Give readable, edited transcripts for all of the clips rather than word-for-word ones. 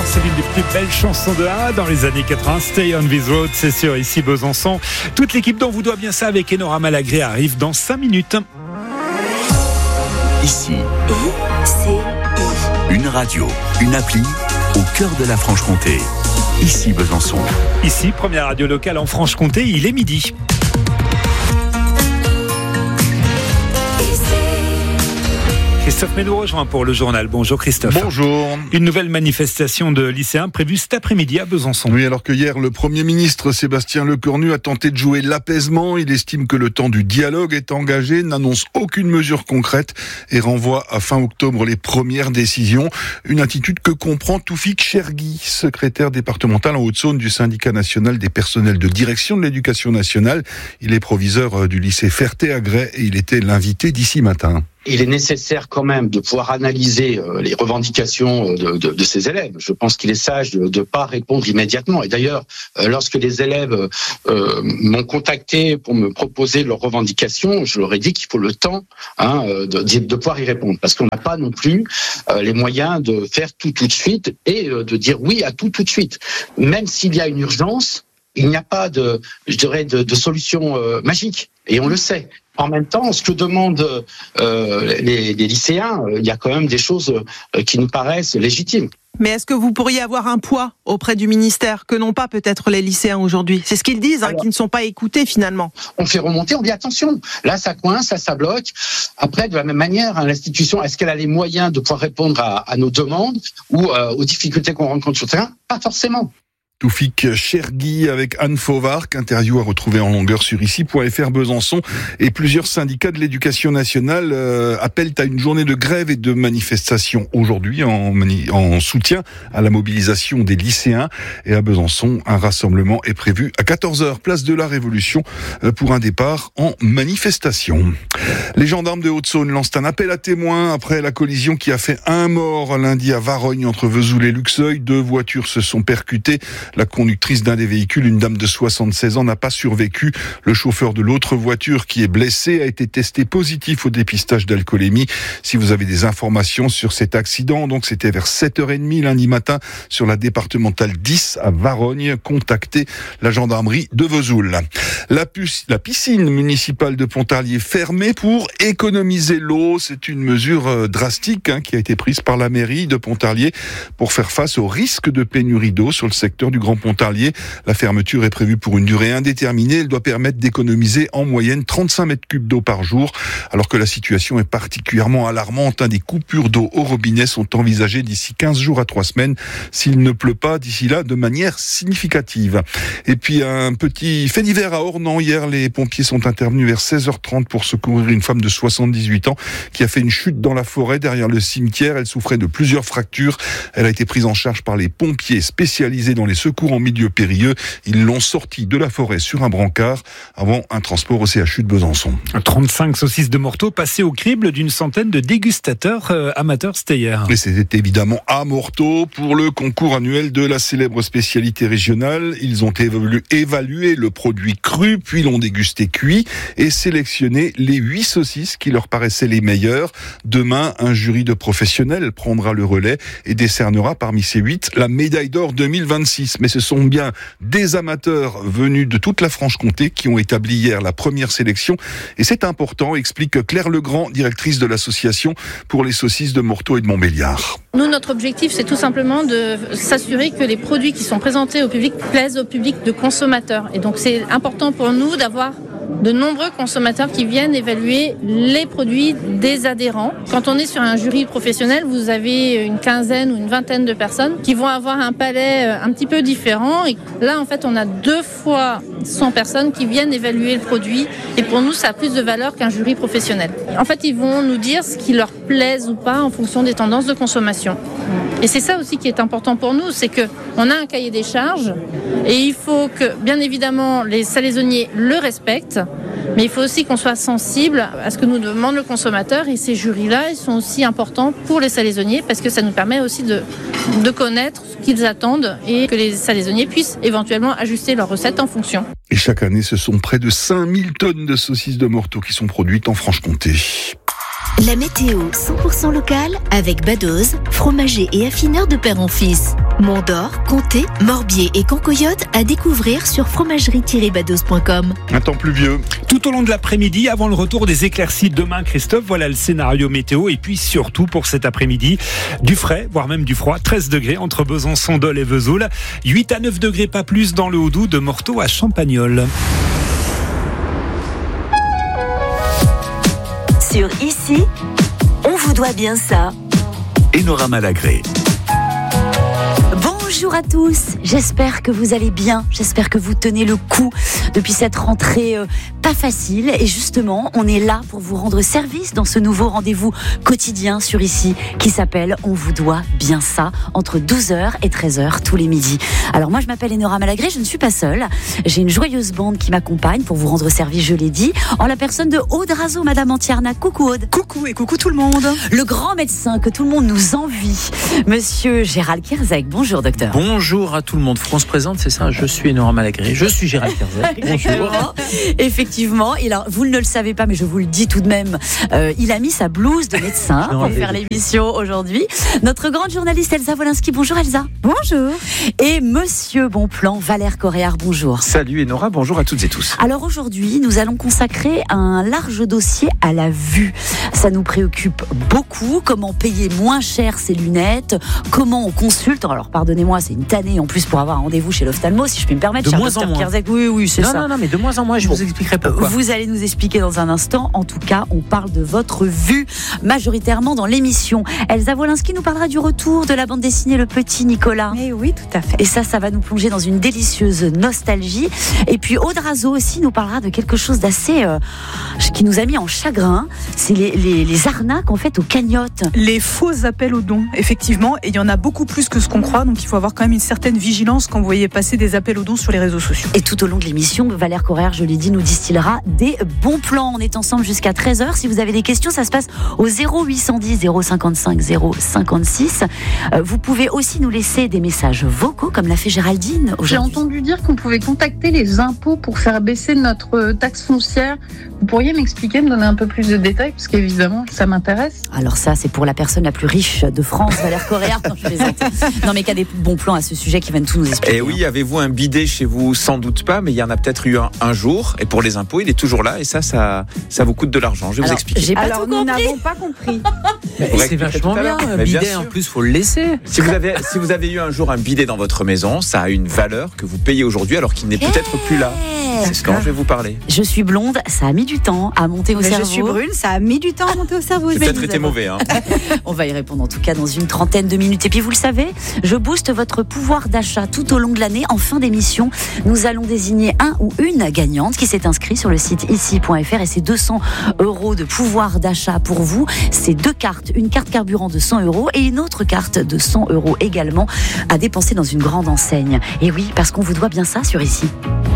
c'est l'une des plus belles chansons de A dans les années 80. Stay on this road, c'est sur Ici Besançon. Toute l'équipe dont vous doit bien ça avec Enora Malagré arrive dans 5 minutes. Ici, une radio, une appli au cœur de la Franche-Comté. Ici Besançon. Ici, première radio locale en Franche-Comté, il est midi. Christophe Médou rejoint pour le journal. Bonjour Christophe. Bonjour. Une nouvelle manifestation de lycéens prévue cet après-midi à Besançon. Oui, alors que hier, le Premier ministre Sébastien Lecornu a tenté de jouer l'apaisement. Il estime que le temps du dialogue est engagé, n'annonce aucune mesure concrète et renvoie à fin octobre les premières décisions. Une attitude que comprend Toufik Chergui, secrétaire départemental en Haute-Saône du syndicat national des personnels de direction de l'éducation nationale. Il est proviseur du lycée Ferté-Agray et il était l'invité d'ici matin. Il est nécessaire quand même de pouvoir analyser les revendications de ces élèves. Je pense qu'il est sage de ne pas répondre immédiatement. Et d'ailleurs, lorsque les élèves m'ont contacté pour me proposer leurs revendications, je leur ai dit qu'il faut le temps de pouvoir y répondre. Parce qu'on n'a pas non plus les moyens de faire tout de suite et de dire oui à tout de suite. Même s'il y a une urgence, il n'y a pas de solution magique. Et on le sait. En même temps, ce que demandent les lycéens, il y a quand même des choses qui nous paraissent légitimes. Mais est-ce que vous pourriez avoir un poids auprès du ministère que n'ont pas peut-être les lycéens aujourd'hui ? C'est ce qu'ils disent, qu'ils ne sont pas écoutés finalement. On fait remonter, on dit attention, là ça coince, ça bloque. Après, de la même manière, l'institution, est-ce qu'elle a les moyens de pouvoir répondre à nos demandes ou aux difficultés qu'on rencontre sur le terrain ? Pas forcément. Toufik Chergui avec Anne Fauvarc, interview à retrouver en longueur sur ici.fr Besançon. Et plusieurs syndicats de l'éducation nationale appellent à une journée de grève et de manifestation aujourd'hui en soutien à la mobilisation des lycéens. Et à Besançon, un rassemblement est prévu à 14h, place de la Révolution, pour un départ en manifestation. Les gendarmes de Haute-Saône lancent un appel à témoins après la collision qui a fait un mort lundi à Varogne entre Vesoul et Luxeuil. 2 voitures se sont percutées. La conductrice d'un des véhicules, une dame de 76 ans, n'a pas survécu. Le chauffeur de l'autre voiture qui est blessé a été testé positif au dépistage d'alcoolémie. Si vous avez des informations sur cet accident, donc c'était vers 7h30 lundi matin sur la départementale 10 à Varogne, contactez la gendarmerie de Vesoul. La piscine municipale de Pontarlier fermée pour économiser l'eau. C'est une mesure drastique qui a été prise par la mairie de Pontarlier pour faire face au risque de pénurie d'eau sur le secteur du Grand Pontarlier. La fermeture est prévue pour une durée indéterminée. Elle doit permettre d'économiser en moyenne 35 mètres cubes d'eau par jour, alors que la situation est particulièrement alarmante. Des coupures d'eau au robinet sont envisagées d'ici 15 jours à 3 semaines, s'il ne pleut pas d'ici là de manière significative. Et puis un petit fait divers à Ornans. Hier, les pompiers sont intervenus vers 16h30 pour secourir une femme de 78 ans qui a fait une chute dans la forêt derrière le cimetière. Elle souffrait de plusieurs fractures. Elle a été prise en charge par les pompiers spécialisés dans les secours en milieu périlleux. Ils l'ont sortie de la forêt sur un brancard avant un transport au CHU de Besançon. 35 saucisses de Morteau passées au crible d'une centaine de dégustateurs amateurs, c'était hier. Et c'était évidemment à Morteau pour le concours annuel de la célèbre spécialité régionale. Ils ont évalué le produit cru, puis l'ont dégusté cuit et sélectionné les 8 saucisses qui leur paraissaient les meilleures. Demain, un jury de professionnels prendra le relais et décernera parmi ces 8 la médaille d'or 2026. Mais ce sont bien des amateurs venus de toute la Franche-Comté qui ont établi hier la première sélection. Et c'est important, explique Claire Legrand, directrice de l'association pour les saucisses de Morteau et de Montbéliard. Nous, notre objectif, c'est tout simplement de s'assurer que les produits qui sont présentés au public plaisent au public de consommateurs. Et donc, c'est important pour nous d'avoir de nombreux consommateurs qui viennent évaluer les produits des adhérents. Quand on est sur un jury professionnel, vous avez une quinzaine ou une vingtaine de personnes qui vont avoir un palais un petit peu différent. Et là, en fait, on a 2 fois 100 personnes qui viennent évaluer le produit. Et pour nous, ça a plus de valeur qu'un jury professionnel. En fait, ils vont nous dire ce qui leur plaise ou pas en fonction des tendances de consommation. Et c'est ça aussi qui est important pour nous, c'est qu'on a un cahier des charges et il faut que, bien évidemment, les salaisonniers le respectent, mais il faut aussi qu'on soit sensible à ce que nous demande le consommateur. Et ces jurys-là, ils sont aussi importants pour les salaisonniers parce que ça nous permet aussi de connaître ce qu'ils attendent et que les salaisonniers puissent éventuellement ajuster leurs recettes en fonction. Et chaque année, ce sont près de 5000 tonnes de saucisses de Morteau qui sont produites en Franche-Comté. La météo 100% locale avec Badoz, fromager et affineur de père en fils. Mont-d'Or, Comté, Morbier et Cancoyote à découvrir sur fromagerie-badoz.com. Un temps pluvieux. Tout au long de l'après-midi, avant le retour des éclaircies demain, Christophe, voilà le scénario météo. Et puis surtout pour cet après-midi, du frais, voire même du froid. 13 degrés entre Besançon, Dole et Vesoul. 8 à 9 degrés, pas plus dans le Haut-Doubs, de Morteau à Champagnole. Sur Ici, on vous doit bien ça. Enora Malagré. Bonjour à tous, j'espère que vous allez bien, j'espère que vous tenez le coup depuis cette rentrée pas facile. Et justement, on est là pour vous rendre service dans ce nouveau rendez-vous quotidien sur Ici qui s'appelle On vous doit bien ça, entre 12h et 13h tous les midis. Alors moi je m'appelle Enora Malagré, je ne suis pas seule, j'ai une joyeuse bande qui m'accompagne pour vous rendre service, je l'ai dit, en la personne de Aude Razo, Madame Antiarnac. Coucou Aude. Coucou et coucou tout le monde. Le grand médecin que tout le monde nous envie, Monsieur Gérald Kierzek. Bonjour docteur. Bonjour à tout le monde. On se présente, c'est ça. Je suis Enora Malagré. Je suis Gérald Kierzek. Bonjour. Effectivement. Et alors, vous ne le savez pas, mais je vous le dis tout de même. Il a mis sa blouse de médecin pour faire l'émission aujourd'hui. Notre grande journaliste Elsa Wolinski. Bonjour Elsa. Bonjour. Et Monsieur Bonplan, Valère Coréard. Bonjour. Salut Enora. Bonjour à toutes et tous. Alors aujourd'hui, nous allons consacrer un large dossier à la vue. Ça nous préoccupe beaucoup. Comment payer moins cher ses lunettes? Comment on consulte? Alors pardonnez-moi, c'est une tannée en plus pour avoir un rendez-vous chez l'ophtalmo, si je puis me permettre. De moins en moins. Oui, c'est ça. Non, mais de moins en moins, je vous expliquerai pourquoi. Vous allez nous expliquer dans un instant. En tout cas, on parle de votre vue majoritairement dans l'émission. Elsa Wolinski nous parlera du retour de la bande dessinée Le Petit Nicolas. Mais oui, tout à fait. Et ça va nous plonger dans une délicieuse nostalgie. Et puis Aude Razo aussi nous parlera de quelque chose d'assez qui nous a mis en chagrin. C'est les arnaques en fait aux cagnottes. Les faux appels aux dons, effectivement. Et il y en a beaucoup plus que ce qu'on croit. Donc il faut avoir quand même une certaine vigilance quand vous voyez passer des appels aux dons sur les réseaux sociaux. Et tout au long de l'émission, Valère Coréard, je l'ai dit, nous distillera des bons plans. On est ensemble jusqu'à 13h. Si vous avez des questions, ça se passe au 0810 055 056. Vous pouvez aussi nous laisser des messages vocaux, comme l'a fait Géraldine aujourd'hui. J'ai entendu dire qu'on pouvait contacter les impôts pour faire baisser notre taxe foncière. Vous pourriez m'expliquer, me donner un peu plus de détails, parce qu'évidemment, ça m'intéresse. Alors ça, c'est pour la personne la plus riche de France, Valère Coréard. Non, je plaisante. Non, mais qu'il y a des bons plans à ce sujet qui viennent tout nous expliquer. Et oui, avez-vous un bidet chez vous? Sans doute pas, mais il y en a peut-être eu un jour. Et pour les impôts, il est toujours là. Et ça vous coûte de l'argent. Je vais vous expliquer. Nous n'avons pas compris. C'est vachement bien. Un bidet, en plus, faut le laisser. Si vous avez eu un jour un bidet dans votre maison, ça a une valeur que vous payez aujourd'hui, alors qu'il n'est peut-être plus là. C'est ce dont je vais vous parler. Je suis blonde, ça a mis du temps à monter au cerveau. Je suis brune, ça a mis du temps à monter au cerveau. J'ai peut-être été mauvais. On va y répondre en tout cas dans une trentaine de minutes. Et puis vous le savez, je booste votre pouvoir d'achat tout au long de l'année. En fin d'émission, nous allons désigner un ou une gagnante qui s'est inscrite sur le site ici.fr et c'est 200 € de pouvoir d'achat pour vous. C'est 2 cartes, une carte carburant de 100 € et une autre carte de 100 € également à dépenser dans une grande enseigne. Et oui, parce qu'on vous doit bien ça sur Ici.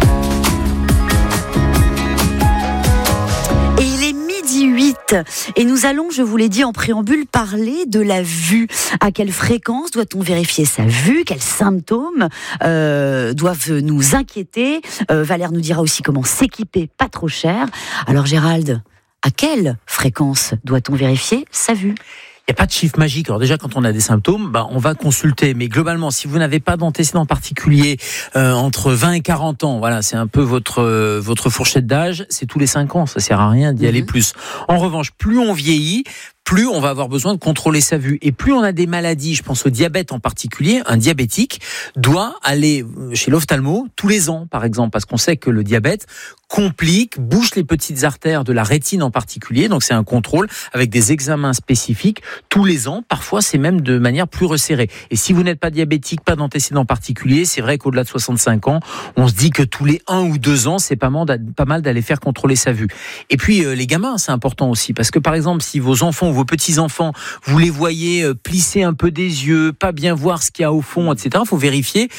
Et il est 12h08 et nous allons, je vous l'ai dit en préambule, parler de la vue. À quelle fréquence doit-on vérifier sa vue? Quels symptômes doivent nous inquiéter? Valère nous dira aussi comment s'équiper pas trop cher. Alors Gérald, à quelle fréquence doit-on vérifier sa vue? Il n'y a pas de chiffre magique. Alors déjà, quand on a des symptômes, on va consulter. Mais globalement, si vous n'avez pas d'antécédents particuliers entre 20 et 40 ans, voilà, c'est un peu votre fourchette d'âge, c'est tous les 5 ans. Ça sert à rien d'y aller plus. En revanche, plus on vieillit, plus on va avoir besoin de contrôler sa vue. Et plus on a des maladies, je pense au diabète en particulier, un diabétique doit aller chez l'ophtalmo tous les ans, par exemple, parce qu'on sait que le diabète complique, bouche les petites artères de la rétine en particulier. Donc c'est un contrôle avec des examens spécifiques tous les ans. Parfois, c'est même de manière plus resserrée. Et si vous n'êtes pas diabétique, pas d'antécédents particuliers, c'est vrai qu'au-delà de 65 ans, on se dit que tous les 1 ou 2 ans, c'est pas mal d'aller faire contrôler sa vue. Et puis, les gamins, c'est important aussi. Parce que, par exemple, si vos enfants vos petits-enfants, vous les voyez plisser un peu des yeux, pas bien voir ce qu'il y a au fond, etc. Il faut vérifier,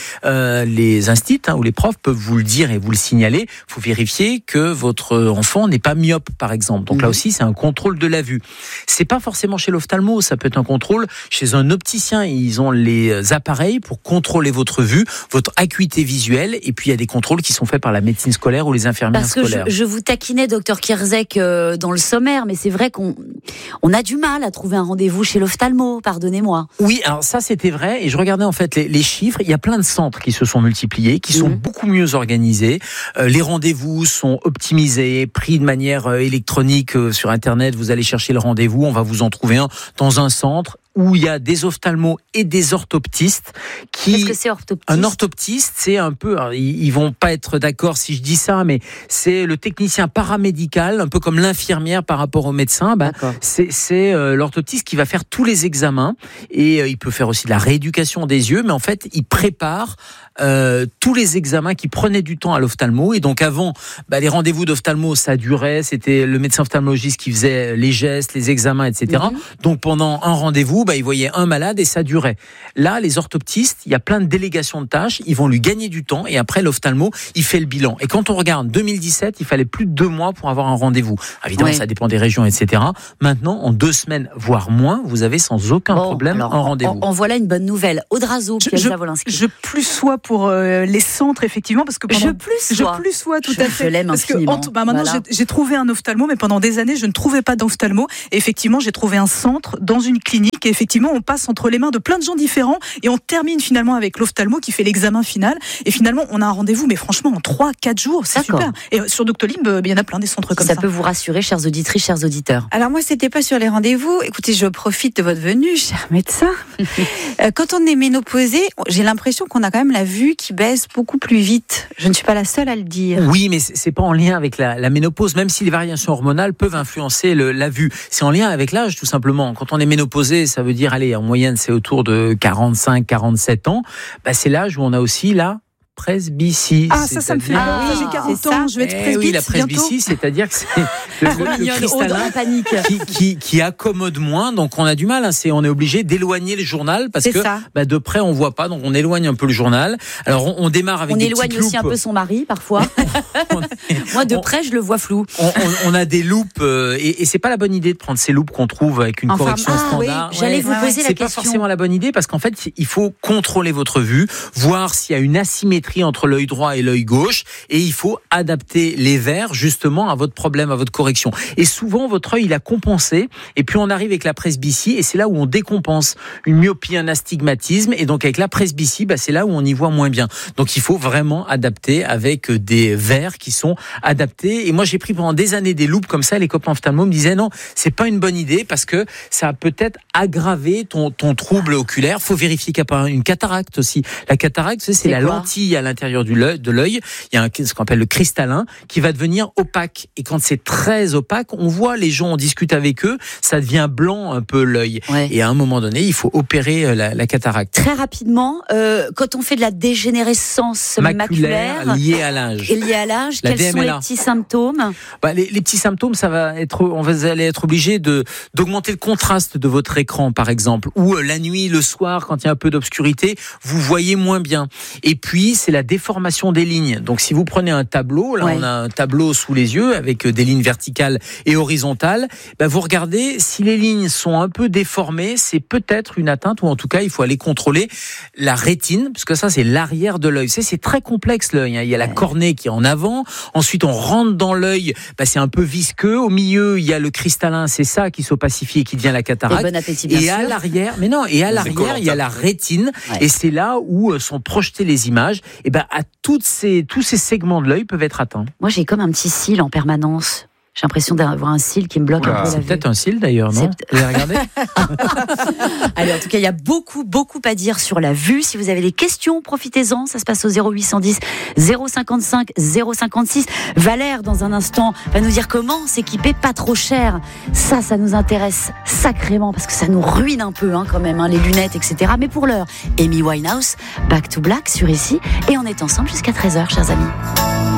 les instits ou les profs peuvent vous le dire et vous le signaler, il faut vérifier que votre enfant n'est pas myope, par exemple. Donc là aussi, c'est un contrôle de la vue. C'est pas forcément chez l'ophtalmo, ça peut être un contrôle chez un opticien. Ils ont les appareils pour contrôler votre vue, votre acuité visuelle, et puis il y a des contrôles qui sont faits par la médecine scolaire ou les infirmières scolaires. Parce que je vous taquinais, docteur Kierzek, dans le sommaire, mais c'est vrai qu'on a du mal à trouver un rendez-vous chez l'ophtalmo, pardonnez-moi. Oui, alors ça c'était vrai, et je regardais en fait les chiffres, il y a plein de centres qui se sont multipliés, qui sont beaucoup mieux organisés, les rendez-vous sont optimisés, pris de manière électronique sur Internet, vous allez chercher le rendez-vous, on va vous en trouver un dans un centre où il y a des ophtalmos et des orthoptistes qui... Qu'est-ce que c'est orthoptiste ? Un orthoptiste, c'est un peu... Alors, ils vont pas être d'accord si je dis ça, mais c'est le technicien paramédical, un peu comme l'infirmière par rapport au médecin. C'est l'orthoptiste qui va faire tous les examens et il peut faire aussi de la rééducation des yeux, mais en fait, il prépare tous les examens qui prenaient du temps à l'ophtalmo. Et donc avant, les rendez-vous d'ophtalmo, ça durait. C'était le médecin ophtalmologiste qui faisait les gestes, les examens, etc. Donc pendant un rendez-vous, il voyait un malade et ça durait. Là, les orthoptistes, il y a plein de délégations de tâches. Ils vont lui gagner du temps et après l'ophtalmo, il fait le bilan. Et quand on regarde 2017, il fallait plus de 2 mois pour avoir un rendez-vous. Évidemment, ça dépend des régions, etc. Maintenant, en 2 semaines, voire moins, vous avez sans aucun problème un rendez-vous. En voilà une bonne nouvelle. Audrazo, je plus sois pour les centres, effectivement, parce que je plus sois tout à fait. Je l'aime infiniment. Maintenant, j'ai trouvé un ophtalmo, mais pendant des années, je ne trouvais pas d'ophtalmo. Et effectivement, j'ai trouvé un centre dans une clinique. Et effectivement, on passe entre les mains de plein de gens différents et on termine finalement avec l'ophtalmo qui fait l'examen final. Et finalement, on a un rendez-vous, mais franchement, en 3-4 jours, c'est super. Et sur Doctolib, il y en a plein des centres comme ça. Ça peut vous rassurer, chères auditrices, chers auditeurs. Alors moi, c'était pas sur les rendez-vous. Écoutez, je profite de votre venue, cher médecin. Quand on est ménopausé, j'ai l'impression qu'on a quand même la vue qui baisse beaucoup plus vite. Je ne suis pas la seule à le dire. Oui, mais c'est pas en lien avec la ménopause, même si les variations hormonales peuvent influencer la vue. C'est en lien avec l'âge, tout simplement. Quand on est ménopausé, ça veut dire, en moyenne, c'est autour de 45-47 ans. C'est l'âge où on a aussi la presbytie. Ça me fait peur. J'ai 40 ans, je vais être presbytie. Oui, la presbytie, c'est-à-dire que c'est le cristallin qui accommode moins, donc on a du mal. On est obligé d'éloigner le journal parce que de près on voit pas, donc on éloigne un peu le journal. Alors on démarre avec des petites loupes. On éloigne aussi un peu son mari parfois. Moi de près je le vois flou. On a des loupes et c'est pas la bonne idée de prendre ces loupes qu'on trouve avec une correction standard. Oui, j'allais vous poser la question. C'est pas forcément la bonne idée parce qu'en fait il faut contrôler votre vue, voir s'il y a une asymétrie entre l'œil droit et l'œil gauche, et il faut adapter les verres justement à votre problème, à votre correction. Et souvent votre œil il a compensé, et puis on arrive avec la presbytie, et c'est là où on décompense une myopie, un astigmatisme, et donc avec la presbytie, c'est là où on y voit moins bien. Donc il faut vraiment adapter avec des verres qui sont adaptés. Et moi j'ai pris pendant des années des loupes comme ça, les copains ophtalmos me disaient non, c'est pas une bonne idée parce que ça a peut-être aggravé ton trouble oculaire. Faut vérifier qu'il n'y a pas une cataracte aussi. La cataracte, c'est la lentille à l'intérieur de l'œil, il y a ce qu'on appelle le cristallin qui va devenir opaque. Et quand c'est très opaque, on voit les gens, on discute avec eux, ça devient blanc un peu l'œil. Et à un moment donné, il faut opérer la cataracte. Très rapidement, quand on fait de la dégénérescence maculaire liée à l'âge. Quels sont les petits symptômes ? Les petits symptômes, on va être obligé d'augmenter le contraste de votre écran, par exemple, ou la nuit, le soir, quand il y a un peu d'obscurité, vous voyez moins bien. Et puis, c'est la déformation des lignes. Donc, si vous prenez un tableau, là, on a un tableau sous les yeux avec des lignes verticales et horizontales, vous regardez, si les lignes sont un peu déformées, c'est peut-être une atteinte, ou en tout cas, il faut aller contrôler la rétine, parce que ça, c'est l'arrière de l'œil. C'est très complexe, l'œil. Il y a la cornée qui est en avant. Ensuite, on rentre dans l'œil, c'est un peu visqueux. Au milieu, il y a le cristallin, c'est ça qui s'opacifie et qui devient la cataracte. Et bon appétit, bien sûr. À l'arrière, il y a la rétine, et c'est là où sont projetées les images. Et à tous ces segments de l'œil peuvent être atteints. Moi, j'ai comme un petit cil en permanence. J'ai l'impression d'avoir un cil qui me bloque un peu la vue. C'est peut-être un cil d'ailleurs, non ? Vous avez regardé ? Allez, en tout cas, il y a beaucoup à dire sur la vue. Si vous avez des questions, profitez-en. Ça se passe au 0810 055 056. Valère, dans un instant, va nous dire comment s'équiper pas trop cher. Ça nous intéresse sacrément parce que ça nous ruine un peu quand même, les lunettes, etc. Mais pour l'heure, Amy Winehouse, Back to Black sur ici. Et on est ensemble jusqu'à 13h, chers amis.